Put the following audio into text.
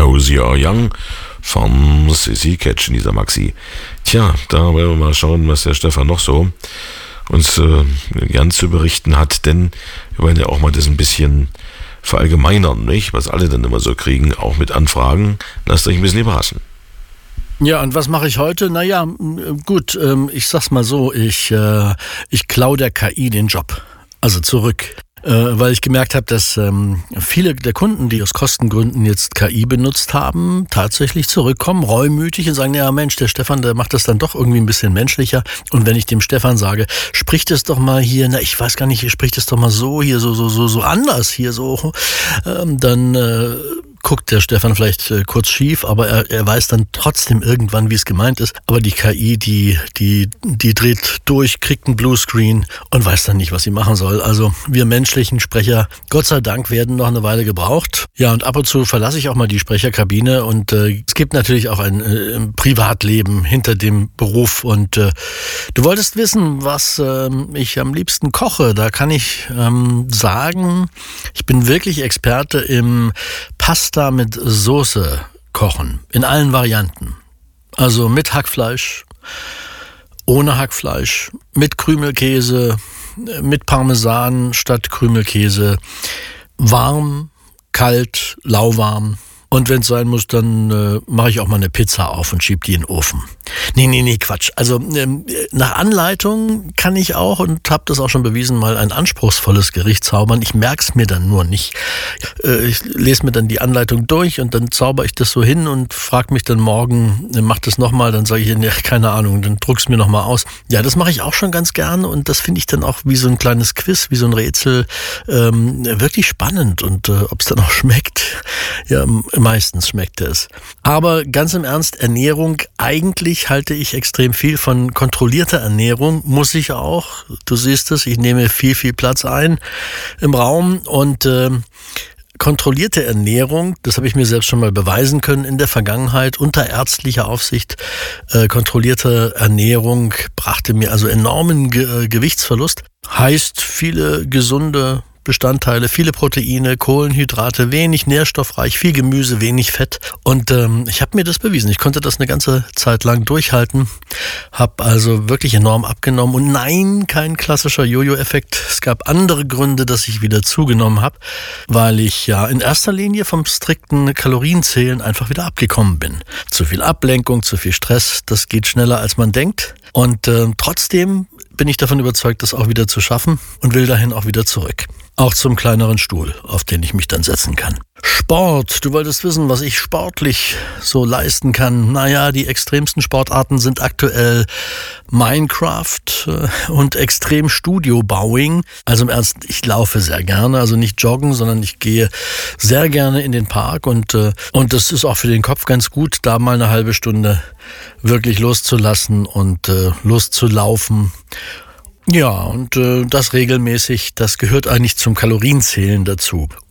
Cause You're Young von Sissy Catch in dieser Maxi. Tja, da wollen wir mal schauen, was der Stefan noch so uns gern zu berichten hat, denn wir wollen ja auch mal das ein bisschen verallgemeinern, nicht? Was alle dann immer so kriegen, auch mit Anfragen. Lasst euch ein bisschen überraschen. Ja, und was mache ich heute? Naja, gut, ich sag's mal so, ich klaue der KI den Job, also zurück. Weil ich gemerkt habe, dass viele der Kunden, die aus Kostengründen jetzt KI benutzt haben, tatsächlich zurückkommen, reumütig und sagen, ja Mensch, der Stefan, der macht das dann doch irgendwie ein bisschen menschlicher. Und wenn ich dem Stefan sage, sprich das doch mal hier, na ich weiß gar nicht, sprich das doch mal so hier, so anders hier, so, dann guckt der Stefan vielleicht kurz schief, aber er weiß dann trotzdem irgendwann, wie es gemeint ist. Aber die KI, die dreht durch, kriegt einen Bluescreen und weiß dann nicht, was sie machen soll. Also wir menschlichen Sprecher, Gott sei Dank, werden noch eine Weile gebraucht. Ja, und ab und zu verlasse ich auch mal die Sprecherkabine und es gibt natürlich auch ein Privatleben hinter dem Beruf. Und du wolltest wissen, was ich am liebsten koche. Da kann ich sagen, ich bin wirklich Experte im Pasta mit Soße kochen, in allen Varianten. Also mit Hackfleisch, ohne Hackfleisch, mit Krümelkäse, mit Parmesan statt Krümelkäse, warm, kalt, lauwarm. Und wenn es sein muss, dann mache ich auch mal eine Pizza auf und schiebe die in den Ofen. Nee, Quatsch. Also nach Anleitung kann ich auch, und habe das auch schon bewiesen, mal ein anspruchsvolles Gericht zaubern. Ich merke es mir dann nur nicht. Ich lese mir dann die Anleitung durch und dann zauber ich das so hin und frage mich dann morgen, mach das nochmal, dann sage ich, ja, keine Ahnung, dann druck's mir nochmal aus. Ja, das mache ich auch schon ganz gerne und das finde ich dann auch wie so ein kleines Quiz, wie so ein Rätsel, wirklich spannend. Und ob es dann auch schmeckt, ja, meistens schmeckt es. Aber ganz im Ernst, Ernährung, eigentlich halte ich extrem viel von kontrollierter Ernährung, muss ich auch. Du siehst es, ich nehme viel Platz ein im Raum und kontrollierte Ernährung, das habe ich mir selbst schon mal beweisen können in der Vergangenheit, unter ärztlicher Aufsicht. Kontrollierte Ernährung brachte mir also enormen Gewichtsverlust. Heißt viele gesunde Bestandteile, viele Proteine, Kohlenhydrate, wenig nährstoffreich, viel Gemüse, wenig Fett. Und ich habe mir das bewiesen. Ich konnte das eine ganze Zeit lang durchhalten, habe also wirklich enorm abgenommen. Und nein, kein klassischer Jojo-Effekt. Es gab andere Gründe, dass ich wieder zugenommen habe, weil ich ja in erster Linie vom strikten Kalorienzählen einfach wieder abgekommen bin. Zu viel Ablenkung, zu viel Stress, das geht schneller, als man denkt. Und trotzdem bin ich davon überzeugt, das auch wieder zu schaffen und will dahin auch wieder zurück. Auch zum kleineren Stuhl, auf den ich mich dann setzen kann. Sport. Du wolltest wissen, was ich sportlich so leisten kann. Naja, die extremsten Sportarten sind aktuell Minecraft und Extrem-Studio-Bowing. Also im Ernst, ich laufe sehr gerne, also nicht joggen, sondern ich gehe sehr gerne in den Park und das ist auch für den Kopf ganz gut, da mal eine halbe Stunde wirklich loszulassen und loszulaufen. Ja, und das regelmäßig, das gehört eigentlich zum Kalorienzählen dazu.